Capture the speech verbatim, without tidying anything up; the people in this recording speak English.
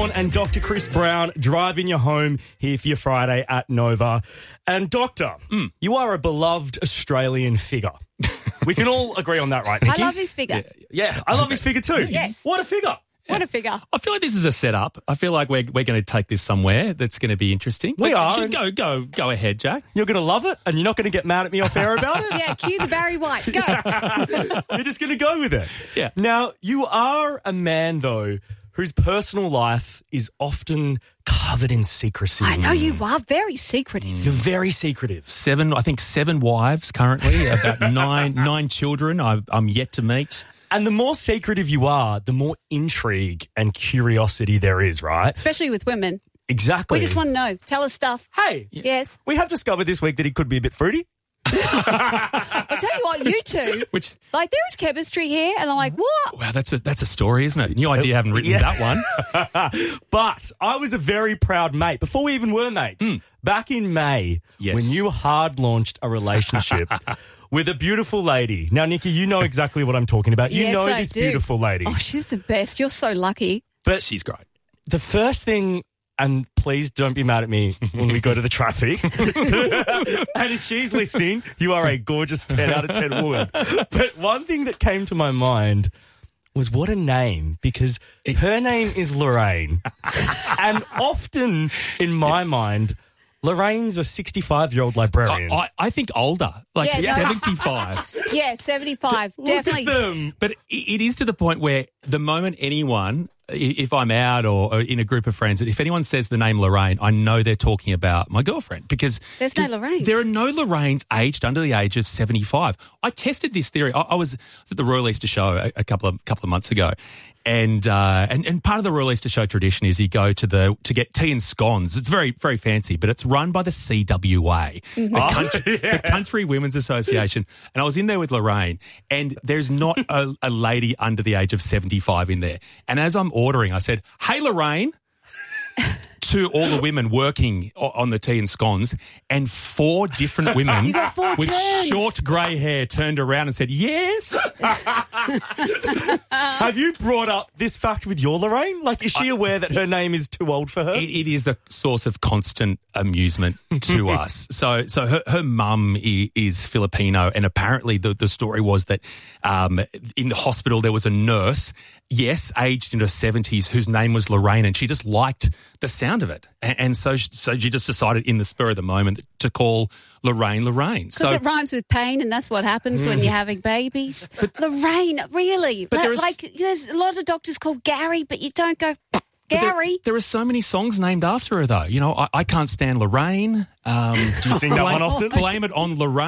Vaughan and Doctor Chris Brown driving you home here for your Friday at Nova. And Doctor, mm. you are a beloved Australian figure. We can all agree on that, right, Nikki? I love his figure. Yeah, yeah I love his figure too. Yes. What a figure. What a figure. I feel like this is a setup. I feel like we're we're going to take this somewhere that's going to be interesting. We but are. Go, go, go ahead, Jack. You're going to love it and you're not going to get mad at me off air about it? Yeah, cue the Barry White. Go. You're just going to go with it. Yeah. Now, you are a man, though, whose personal life is often covered in secrecy. I know you are very secretive. You're very secretive. Seven, I think seven wives currently, about nine nine children I've, I'm yet to meet. And the more secretive you are, the more intrigue and curiosity there is, right? Especially with women. Exactly. We just want to know. Tell us stuff. Hey. Yes. We have discovered this week that he could be a bit fruity. I'll tell you what, you two, Which, like there is chemistry here, and I'm like, what? wow, that's a that's a story, isn't it? New idea, haven't written Yeah. that one. But I was a very proud mate, before we even were mates, Mm. back in May, Yes. when you hard launched a relationship with a beautiful lady. Now, Nikki, you know exactly what I'm talking about. You Yes, know I this do. beautiful lady. Oh, she's the best. You're so lucky. But She's great. the first thing, and please don't be mad at me when we go to the traffic, and if she's listening, you are a gorgeous ten out of ten woman. But one thing that came to my mind was what a name, because her name is Lorraine. And often in my mind, Lorraine's a sixty-five-year-old librarian. I, I think older, like Yeah, no. seventy-five. Yeah, seventy-five. Look Definitely. at them. But it, it is to the point where the moment anyone, i- if I'm out or, or in a group of friends, if anyone says the name Lorraine, I know they're talking about my girlfriend because There's no 'cause Lorraines. There are no Lorraines aged under the age of seventy-five. I tested this theory. I, I was at the Royal Easter Show a, a couple of couple of months ago. And, uh, and and part of the Royal Easter Show tradition is you go to the to get tea and scones. It's very very fancy, but it's run by the C W A, the, country, the Country Women's Association. And I was in there with Lorraine, and there's not a, a lady under the age of seventy-five in there. And as I'm ordering, I said, "Hey, Lorraine," to all the women working o- on the tea and scones, and four different women You got four with turns. short grey hair turned around and said, "Yes." Have you brought up this fact with your Lorraine? Like, is she aware that her name is too old for her? It, it is a source of constant amusement to us. So, so her, her mum i- is Filipino, and apparently the, the story was that um, in the hospital there was a nurse, yes, aged in her seventies, whose name was Lorraine, and she just liked the sound of it, and, and so so she just decided in the spur of the moment to call Lorraine Lorraine. Because So it rhymes with pain, and that's what happens when you're having babies. Lorraine, really? But Like- there is- like, there's a lot of doctors called Gary, but you don't go But there- Gary. There, are so many songs named after her, though. You know, I, I Can't Stand Lorraine. Um, Do you sing that blame, one often? Blame It on Lorraine.